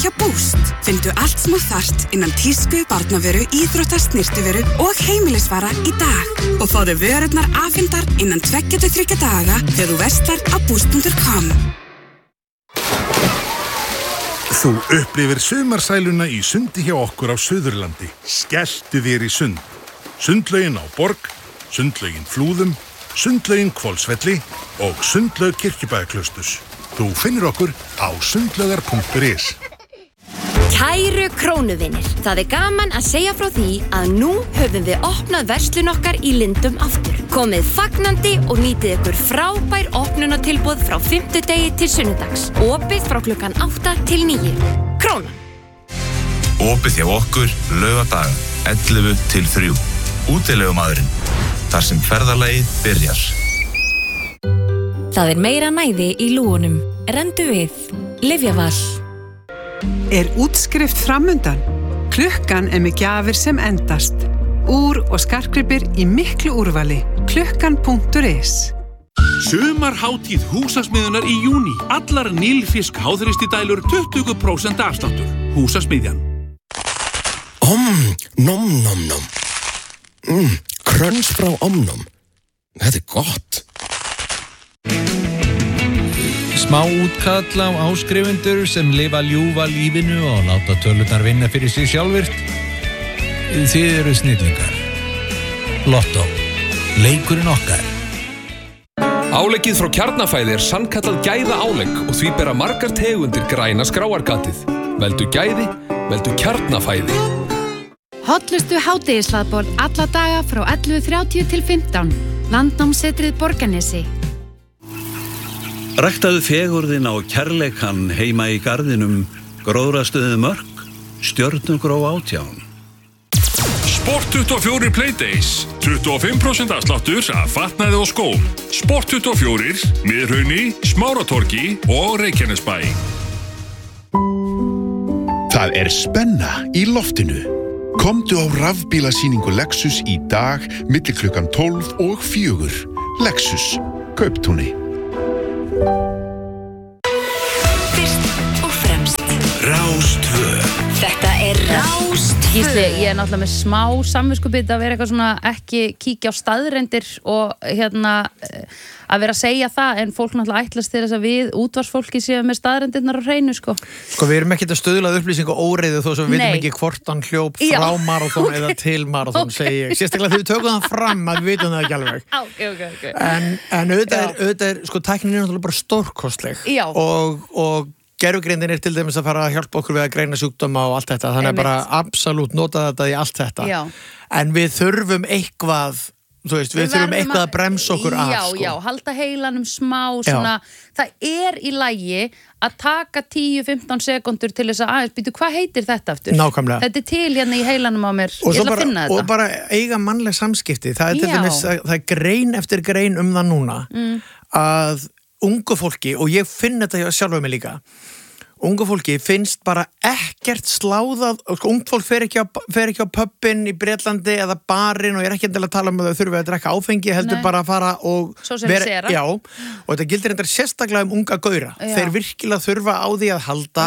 hjá Boost. Fyndu allt sem þú þarft innan tísku, barnavöru, íþrótta, snyrtivöru og heimilisvara í dag. Og fáðu vörurnar afhendar innan 2-3 daga þegar þú verslar á boost.com. Þú upplifir sumarsæluna í sundi hjá okkur á Suðurlandi. Skelltu þér í sund. Sundlaugin á Borg, sundlaugin Flúðum, sundlaugin Hvolsvelli og sundlaug Kirkjubæjarklausturs. Þú finnir okkur á sundlaugar.is. Kæru krónuvinir, það gaman að segja frá því að nú höfum við opnað verslun okkar í Lindum aftur. Komið fagnandi og nýtið ykkur frábær opnunartilboð frá 5. degi til sunnudags. Opið frá klukkan 8 til 9. Krónan. Opið hjá okkur laugardaga 11 til 3. Útilegumadurinn, þar sem ferðalagið byrjar. Það meira næði í lúgunum. Rendu við. Lyfjaval. Útskrift framundan? Klukkan með gjafir sem endast. Úr og skartgripir í miklu úrvali. Klukkan.is. Sumarhátíð húsasmiðjunar í júní. Allar nýlfisk háþrýstidælur 20% afsláttur. Húsasmiðjan. Nom nom nom. Kröns frá Omnom. Þetta gott. Smá útkall á áskrifendur sem lifa ljúfa lífinu og láta tölurnar vinna fyrir sig sjálfvirt. Þið eru snillingar. Lotto. Leikurinn okkar. Áleggið frá Kjarnafæði sannkallað gæða álegg og því bera margar tegundir græna skráargatið. Veldu gæði, veldu Kjarnafæði. Hollustu hádegishlaðborð alla daga frá 11:30 til 15. Landnámssetrið Borgarnesi. Ræktaðu fegurðina og kærleikann heima í garðinum, gróðrastöðu mörk, stjörnugró 18. Sport 24 Playdays. 25% afsláttur af fatnaði og skóm. Sport 24, Miðhrauni, Smáratorgi og Reykjanesbæ. Það spenna í loftinu. Komdu á rafbílasýningu Lexus í dag milli klukkan 12 og 4. Lexus, Kauptúni. Fyrst og fremst. Rás 2. Þetta Rás 2. Gísli, ég náttúrulega með smá samviskubit að vera eitthvað svona ekki kíkja á staðreyndir og að vera að segja það, en fólk náttúrulega ætlast til þess að við útvarpsfólki séum með staðreyndirnar á hreinu, sko. Sko, við erum ekkert að stuðla að upplýsingu óreiðu þó sem við vitum ekki hvort hann hljóp frá marathon eða til marathon, segi ég. Sérstaklega þegar við tökum það fram að við vitum það ekki alveg. Okay. En auðvitað sko, tæknin náttúrulega bara stórkostleg. Já. Og gervigreindin til dæmis að fara að hjálpa okkur við að greina sjúkdóma og allt þetta, þannig að bara absolutt nota þetta í allt þetta. Já. En við þurfum eitthvað, þú veist, við þurfum eitthvað að bremsa okkur af, sko. Já, halda heilanum smá svona, það í lagi að taka 10-15 sekundur til þess að aðeins býtu, hvað heitir þetta aftur? Nákvæmlega. Þetta til hérna í heilanum á mér, ég ætla að finna þetta. Og bara eiga mannleg samskipti, það til dæmis, það grein eftir grein það núna, að ungu fólki, og ég finn þetta sjálfur mig líka, ungu fólki finnst bara ekkert sláðað, ungt fólk fer ekki á pubin í Bretlandi eða barinn, og ég ekki endilega að tala að þau þurfi að drekka áfengi, heldur bara að fara og sósíalisera. Já, og þetta gildir endar sérstaklega unga gaura. Þeir virkilega þurfa á því að halda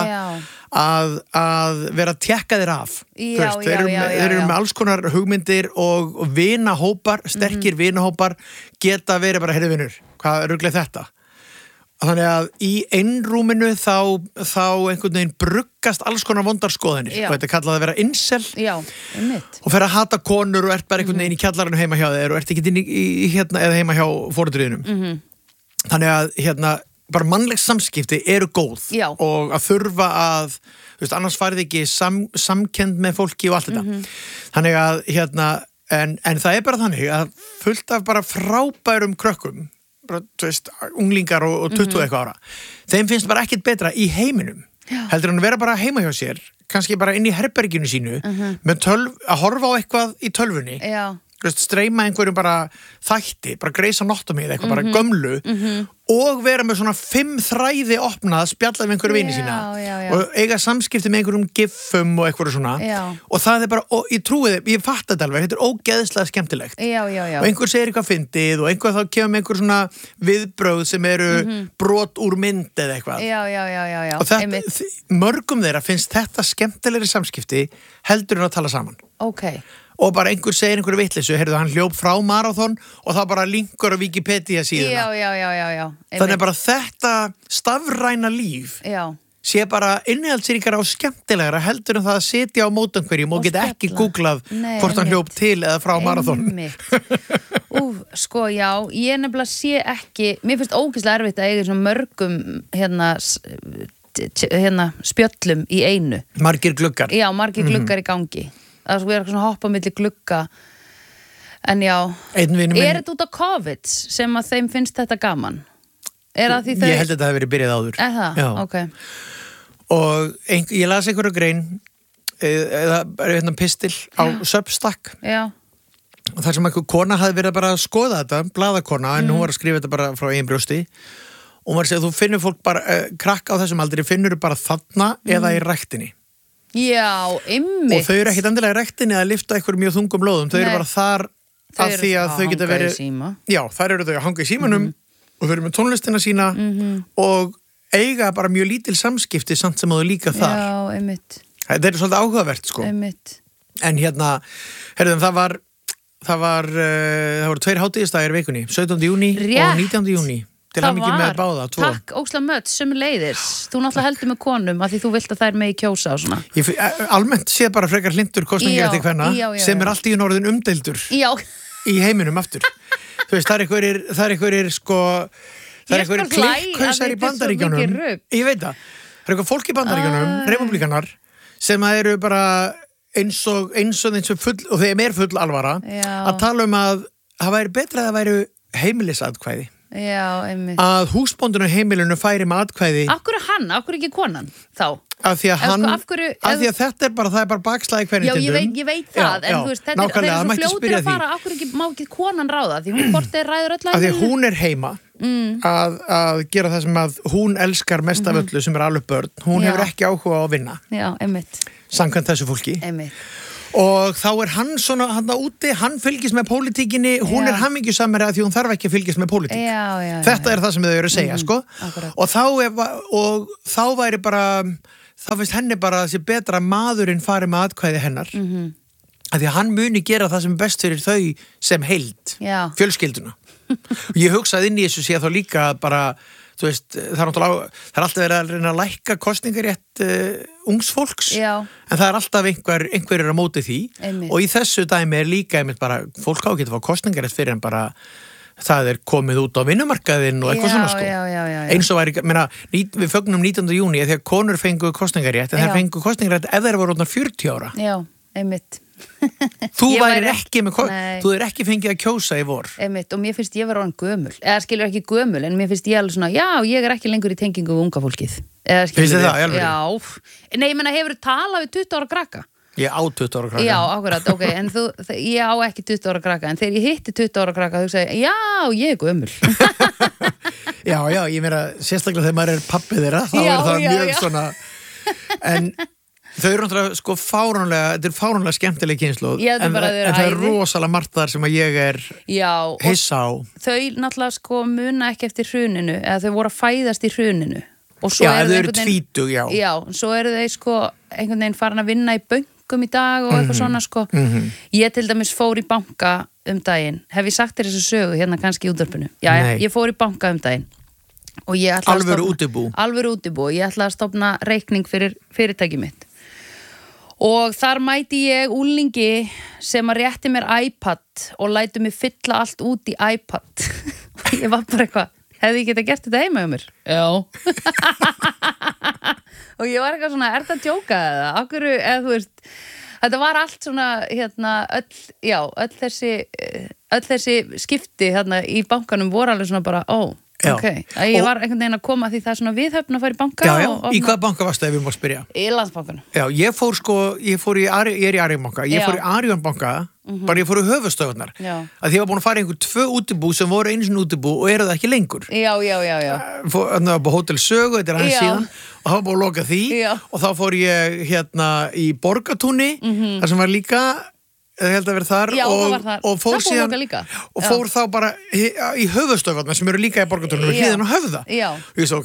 að vera að tekka þeir af. Þeir eru með alls konar hugmyndir og vinahópar, sterkir vinahópar geta verið bara, heyrðu vinur, hvað ruglir þetta? Þannig að í einrúminu þá einhvern veginn bruggast alls konar vondar skoðanir. Og þetta er kallað að vera incel. Já, einmitt. Og fer að hata konur og ert bara einhvern veginn í kjallarinu heima hjá þeir og ert ekki inn í eða heima hjá foreldriðinum. Þannig að bara mannleg samskipti eru góð. Já. Og að þurfa að, þú veist, annars farið ekki samkennd með fólki og allt þetta. Þannig að en það bara þannig að fullt af bara frábærum krökkum, bara, þú veist, unglingar og 20 eitthvað ára, þeim finnst bara ekkert betra í heiminum, heldur hann að vera bara heima hjá sér, kannski bara inn í herberginu sínu, með að horfa á eitthvað í tölvunni, streyma einhverjum bara þætti, bara Grey's Anatomy eða eitthvað bara gömlu, og vera með svona 5 þræði opnað, spjalla með einhverju vini sína og eiga samskipti með einhverjum gifum og einhverju svona og það bara, og ég trúi þið, ég fatt þetta alveg, þetta ógeðslega skemmtilegt og einhver segir eitthvað fyndið og einhver þá kemur með einhver svona viðbrögð sem eru brot úr mynd eða eitthvað og þetta, mörgum þeirra finnst þetta skemmtilegri samskipti heldur en að tala saman og bara einhver segir einhverju vitleysu, heyrðu, hann hljóp frá marathon og það bara linkur á Wikipedia síðuna. Já. Þannig bara þetta stafræna líf sé bara innihaldsríkara og skemmtilegra heldur en það að sitja á mótanhverjum og geta ekki googlað hvort hann hljóp til eða frá marathon. Sko, já, ég nefnilega sé ekki, mér finnst ógeðslega erfitt að eiga svona mörgum spjöllum í einu. Margir gluggar. Já, margir gluggar í gangi. Það er svona hoppa milli glugga en já, er þetta út á COVID sem að þeim finnst þetta gaman? Er það því þau... Ég held að þetta hefur verið byrjað áður. Það? Já. Ok. Og ég las einhverju grein eða pistil á Substack og þar sem einhver kona hafði verið bara að skoða þetta, blaðakona, en hún var að skrifa þetta bara frá eigin brjósti og hún var að segja að þú finnur fólk bara, krakka á þessum aldri finnur bara þarna eða í ræktinni. Já, ymmit. Og þau eru ekkit endilega í rektinni að lyfta eitthvað mjög þungum lóðum, þau eru bara þar af því að þau geta verið... Já, þar eru þau að hanga í símanum og þau eru með tónlistina sína og eiga bara mjög lítil samskipti samt sem þau líka þar. Já, ymmit. Þetta er svolítið áhugavert, sko. Ymmit. En herrðum, það voru 2 hátíðisdagar í vikunni, 17. júní og 19. júní. Til að mikið með báða, 2. Takk, Ósla Möts, sömuleiðis. Þú náttúrulega heldur með konum af því þú vilt að þær megi kjósa og svona. Almennt sé bara frekar hlindur kosningarétti kvenna sem er allt í orðin umdeildur í heiminum aftur. Þú veist, það er einhverjir sko, það er einhverjir klikkhausar í Bandaríkjunum. Ég veit það. Það er eitthvað fólk í Bandaríkjunum, republikanar, sem eru bara eins og full, og þeim er full alvara, að tala að það væri betra að það væri heimilisatkvæði. Já, einmitt. Að húsbóndinu heimilinu færi með atkvæði. Af hverju hann? Af hverju ekki konan þá? Af því að þetta er bara bakslagi hvernig tindum. Já, ég veit það, en þú veist, þeir eru svo fljótir að fara, af hverju má ekki konan ráða? Því hún hvort er ræður öll af því að hún er heima að gera það sem að hún elskar mest af öllu sem er alveg börn. Hún hefur ekki áhuga á að vinna. Já, einmitt. Samkvæmt þessu fólki. Einmitt. Og þá er hann svona hann úti, hann fylgist með pólitíkinni, hún er hamingjusamari að því hún þarf ekki að fylgjast með pólitík. Þetta er það sem þau eru að segja, sko. Og þá væri bara, þá finnst henni bara að sé betra að maðurinn fari með atkvæði hennar. Af því að hann muni gera það sem er best fyrir þau sem heild, fjölskylduna. Ég hugsaði inn í þessu sé þá líka bara, þú veist, það er alltaf verið að reyna að lækka kosningarétt ungs fólks, en það er alltaf einhverjir á móti því og í þessu dæmi er líka einmitt bara, fólk á að geta fá kosningarétt fyrir en bara það er komið út á vinnumarkaðinn og eitthvað svona, sko. Eins og væri, við fögnum 19. júní þegar konur fengu kosningarétt, en þær fengu kosningarétt ef þeir voru 40 ára. Já, einmitt. Þú væri ekki með þú er ekki fengið að kjósa í vor. Einmitt, og mér finnst ég vera orðin gömul eða skilur ekki gömul, en mér finnst ég alveg svona já, ég er ekki lengur í tengingu við unga fólkið. Finnst þið það? Já. Nei, ég menna, hefur talað við 20 ára krakka? Ég á 20 ára krakka. Já, akkurat, ok, en ég á ekki 20 ára krakka, en þegar ég hitti 20 ára krakka þú segir, já, ég er gömul. Já, ég meina sérstaklega þegar maður er pappið þeirra, þá er það mjög svona en þau eru náttúrulega sko fáránlega, þetta er fáránlega skemmtileg kynslóð, en það er rosalega margt þar sem að ég er hissa á. Þau náttúrulega sko muna ekki eftir hruninu, eða þau voru að fæðast í hruninu. Já, þau eru tvítug, já. Já, svo eru þau sko einhvern veginn farin að vinna í bönkum í dag og eitthvað svona sko. Ég til dæmis fór í banka daginn, hef ég sagt þér þessu sögu hérna kannski í útvarpinu? Já, ég fór í banka daginn. Alvöru útibú. Alvöru útibú, ég ætla að stofna reikning fyrir fyrirtæki mitt. Og þar mæti ég úlingi sem að rétti mér iPad og lætu mig fylla allt út í iPad. Og ég var bara eitthvað, hefði ég getað gert þetta heima hjá mér? Já. Og ég var eitthvað svona, er þetta að djóka eða? Akkur, eða þú veist, þetta var allt svona, öll þessi skipti hérna í bankanum voru alveg svona bara, Ok, ég var einhvern veginn að koma því það er svona viðhöfn að fara í banka. Já, í hvað banka varstu ef við mátt spyrja? Í Landsbankanum. Já, ég er í Arion banka, ég fór í Arion banka, bara ég fór í höfustöðunar. Að því ég var búin að fara í einhver 2 útibú sem voru einu sinni útibú og eru það ekki lengur. Já. Þannig að Hótel Sögu, þetta aðeins síðan, og það var búin að loka því og þá fór ég hérna í Borgatúni, þar sem var líka ég held að vera þar og fór síðan og fór þá bara í höfustöðvarnar sem eru líka í Borgatúrinu og hliðin á Höfða og ég svo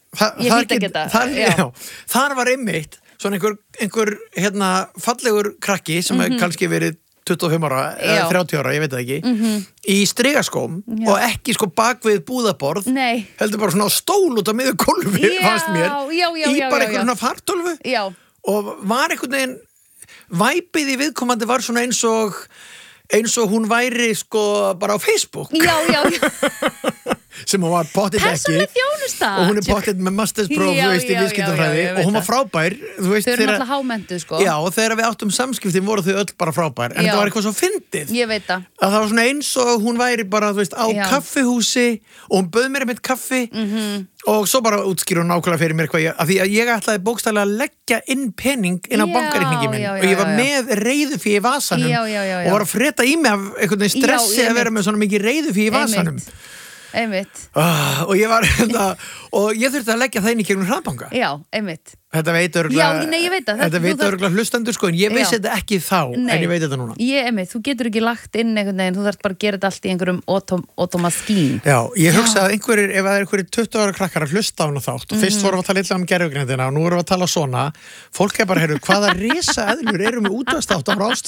þar var einmitt svona einhver hérna fallegur krakki sem er kannski verið 25 ára eða 30 ára, ég veit það ekki í strigaskóm og ekki sko bak við búðaborð heldur bara svona á stól út á miður gólfi fannst mér í bara einhver svona fartölvu og var einhvern veginn væpið í viðkomandi var svona eins og hún væri sko bara á Facebook sem hún var pottitt ekki og hún er pottitt með masterspróf í viðskiptafræði og hún var frábær þau eru náttúrulega hámentuð sko já og þegar við áttum samskiptin voru þau öll bara frábær en það var eitthvað svo fyndið ég veit að það var svona eins og hún væri bara þú veist á kaffihúsi og hún bauð mér með kaffi og svo bara útskýr hún nákvæmlega fyrir mér hvað af því að ég ætlaði bókstaflega að leggja inn pening inn á bankareikningi minn og ég var með reiðufé í vasanum og var að freta í mig af einhvern veginn stressi að vera með svona mikið reiðufé í vasanum einmitt og ég var og ég þurfti að leggja það inn í gegnum hraðbanka einmitt þetta veit örugglega hlustendur sko en ég vissi þetta ekki þá en ég veit þetta núna einmitt, þú getur ekki lagt inn einhvern veginn þú þarft bara að gera þetta allt í einhverjum automaskín já, ég hugsa að ef það er einhverjir 20 ára krakkar að hlusta á hana þátt og fyrst vorum við að tala illa gervigreindina og nú erum við að tala svona fólk er bara, heyrðu, hvaða risaeðlur erum við útvarpsþátt á Rás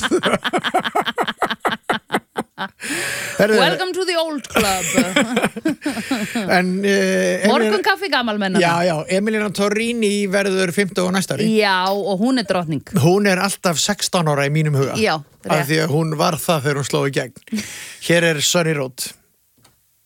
2 Welcome to the old club Morgun kaffi gamalmennar já, Emilina Torrini verður 50 á næsta ári já, og hún er drottning hún er alltaf 16 ára í mínum huga já, af því að hún var það þegar hún sló í gegn hér er Sunny Road